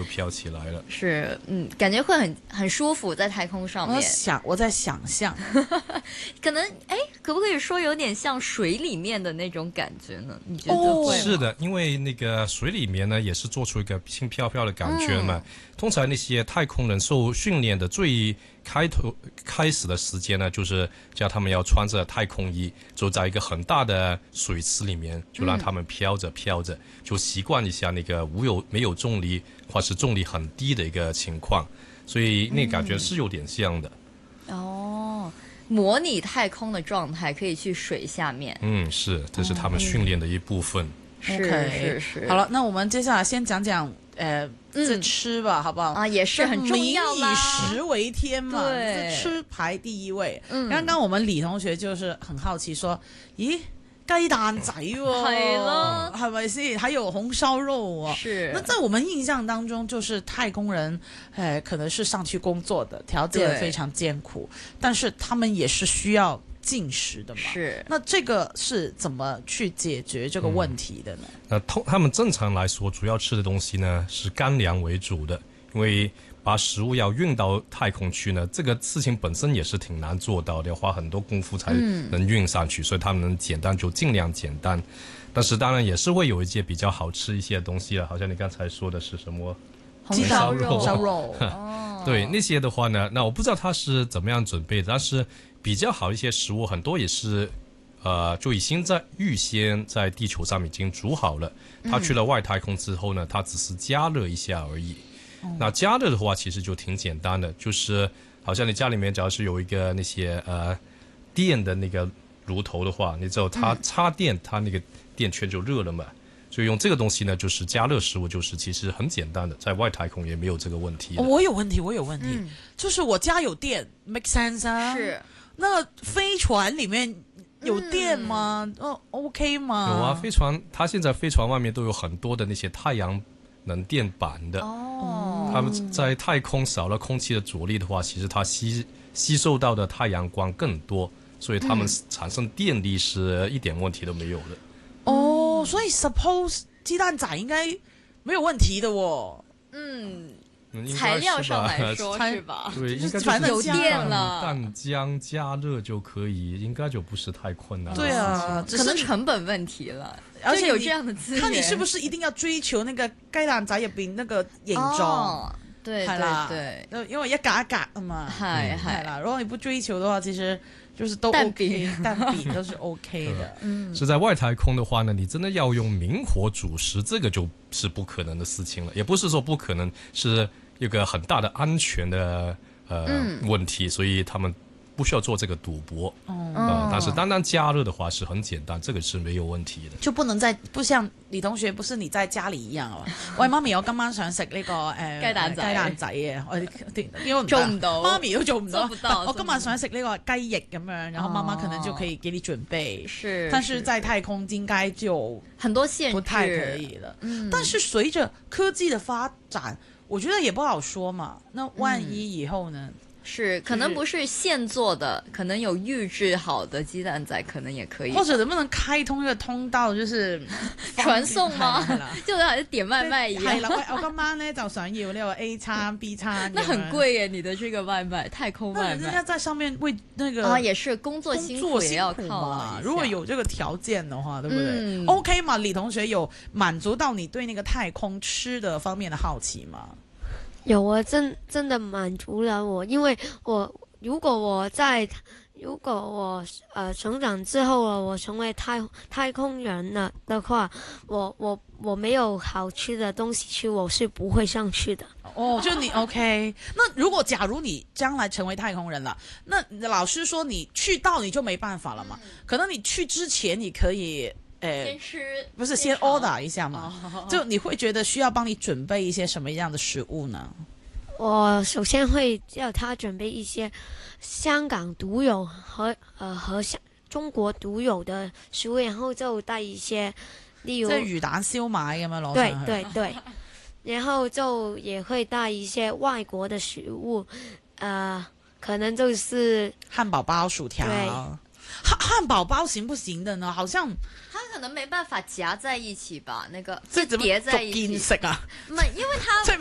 就飘起来了。 是，感觉会很舒服在太空上面。 我在想象， 可能可不可以说有点像水里面的那种感觉呢？你觉得会吗？ 是的，因为那个水里面呢也是做出一个轻飘飘的感觉嘛。通常那些太空人受训练的最开始的时间呢，就是叫他们要穿着太空衣，就在一个很大的水池里面，就让他们飘着，就习惯一下那个没有重力或是重力很低的一个情况，所以那感觉是有点像的。 模拟太空的状态可以去水下面。 是，这是他们训练的一部分。 是。 好了，那我们接下来先讲讲这吃吧，好不好？ 也是很重要啦。 民以食为天嘛， 对， 吃排第一位。刚刚我们李同学就是很好奇说，咦？雞蛋仔喎， 係咯， 係咪先？還有紅燒肉啊。 是。 那在我們印象當中，就是太空人，可能是上去工作的，條件非常艱苦，但是他們也是需要進食的嘛。 是。 那這個是怎麼去解決這個問題的呢？ 他們正常來說，主要吃的東西呢是乾糧為主的，因為把食物要運到太空去呢，這個事情本身也是挺難做到的，要花很多功夫才能運上去，所以他們能簡單就盡量簡單。但是當然也是會有一些比較好吃一些的東西了，好像你剛才說的是什麼紅燒肉對，那些的話呢，那我不知道它是怎麼樣準備的，但是比較好一些食物很多也是就已經預先在地球上已經煮好了，它去了外太空之後呢，它只是加熱一下而已。那加熱的話其實就挺簡單的，就是好像你家裡面只要是有一個那些電的那個爐頭的話，你只要它插電，它那個電圈就熱了嘛。所以用這個東西呢，就是加熱食物，就是其實很簡單的，在外太空也沒有這個問題。 我有問題，就是我家有電 ，make sense 啊。 是。 那飛船裡面有電嗎？OK 嗎？ 有啊，飛船，它現在飛船外面都有很多的那些太陽能電板的。他們在太空少了空氣的阻力的話，其實它吸收到的太陽光更多，所以他們產生電力是一點問題都沒有的。 所以 suppose 雞蛋仔應該沒有問題的喎。 材料上來說是吧？ 對，應該反正有電了， 蛋漿加熱就可以，應該就不是太困難。 對啊， 可能成本問題了，而且有這樣的資源。 看你是不是一定要追求那個雞蛋仔入邊那個形狀？ 對對，因為一格一格啊嘛。係啦，如果你不追求的話，其實就是都 OK， 蛋餅都是 OK 的。 是在外太空的話呢，你真的要用明火煮食，這個就是不可能的事情了。也不是說不可能，是一個很大的安全的問題，所以他們不需要做這個賭博。但是單單加熱的話是很簡單，這個是沒有問題的。 就不能不像李同學，不是你在家裡一樣啊。喂，媽咪，我今晚想食呢個雞蛋仔啊，我因為做唔到， 媽咪都做唔到。我今晚想食呢個雞翼咁樣，然後媽媽可能就可以給你準備。 是， 但是在太空應該就很多限制， 不太可以了。但是隨着科技的發展，我覺得也不好說嘛。那萬一以後呢？ 是，可能不是現做的，可能有預製好的雞蛋仔，可能也可以。 或者能不能開通一個通道，就是傳送嗎？就好像點外賣一樣。 係啦，喂，我今晚呢就想要呢個 A 餐 B 餐。 那很貴耶，你的這個外賣，太空外賣。 那人家在上面為那個也是工作辛苦也要靠嘛。如果有這個條件的話，對不對？OK 嘛，李同學有滿足到你對那個太空吃的方面的好奇嗎？ 有啊，真的滿足了我，因為如果我成長之後啊，我成為太空人了的話，我沒有好吃的東西吃，我是不會上去的。 就你 OK。那假如你將來成為太空人了，那老師說你去到你就沒辦法了嘛？可能你去之前你可以。 先吃不是先 order 一下嘛？就你會覺得需要幫你準備一些什麼樣的食物呢？ 我首先會叫他準備一些香港獨有和中國獨有的食物，然後就帶一些，例如即係魚蛋燒賣咁樣攞上去。 對，然後就也會帶一些外國的食物，可能就是漢堡包、薯條。漢堡包行不行的呢？好像它可能沒辦法夾在一起吧，那個是疊在一起。 食啊？ 唔係，因為它